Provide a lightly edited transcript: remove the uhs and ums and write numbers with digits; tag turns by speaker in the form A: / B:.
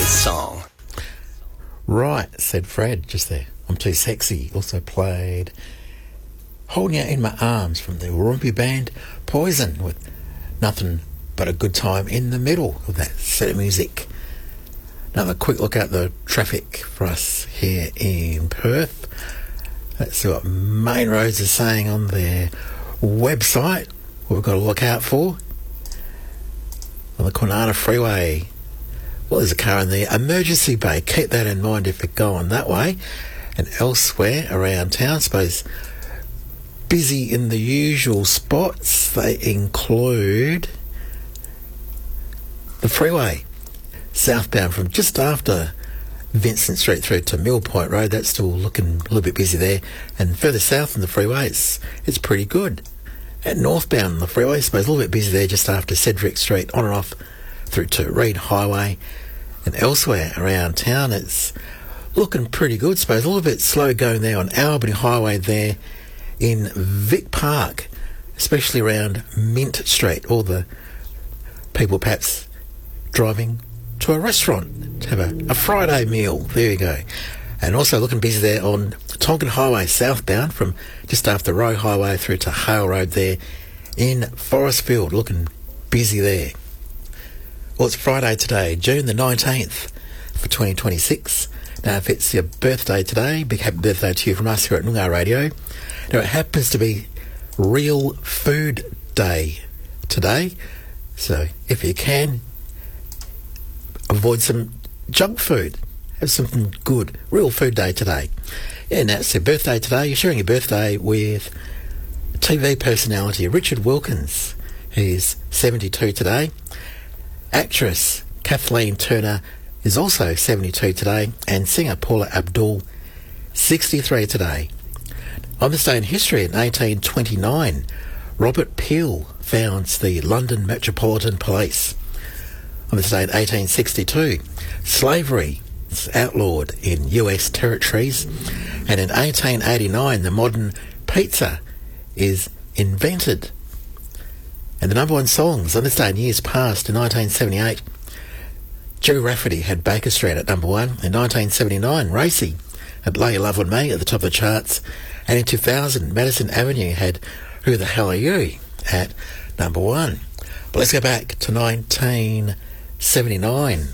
A: this song.
B: Right, said Fred just there. I'm Too Sexy. Also played Holding Out in My Arms from the Warumpi band Poison with Nothing But a Good Time in the middle of that set of music. Another quick look at the traffic for us here in Perth. Let's see what Main Roads are saying on their website. What we've got to look out for. On the Kwinana Freeway. Well, there's a car in the emergency bay. Keep that in mind if you're going that way. And elsewhere around town, I suppose, busy in the usual spots. They include the freeway, southbound from just after Vincent Street through to Mill Point Road. That's still looking a little bit busy there. And further south in the freeway, it's pretty good. And northbound on the freeway, I suppose, a little bit busy there just after Cedric Street, on and off through to Reid Highway. And elsewhere around town, it's looking pretty good, I suppose. A little bit slow going there on Albany Highway there in Vic Park, especially around Mint Street. All the people perhaps driving to a restaurant to have a Friday meal. There you go. And also looking busy there on Tonkin Highway southbound from just after Roe Highway through to Hale Road there in Forestfield. Looking busy there. Well, it's Friday today, June the 19th for 2026. Now, if it's your birthday today, big happy birthday to you from us here at Noongar Radio. Now, it happens to be Real Food Day today. So, if you can, avoid some junk food. Have something good. Real Food Day today. Yeah, and that's your birthday today. You're sharing your birthday with TV personality Richard Wilkins. He's 72 today. Actress Kathleen Turner is also 72 today. And singer Paula Abdul, 63 today. On this day in history, in 1829, Robert Peel founds the London Metropolitan Police. On this day in 1862, slavery is outlawed in US territories. And in 1889, the modern pizza is invented. And the number one songs on this day in years past, in 1978, Joe Rafferty had Baker Street at number one. In 1979, Racy had Lay Your Love on Me at the top of the charts. And in 2000, Madison Avenue had Who the Hell Are You at number one. But let's go back to 1979.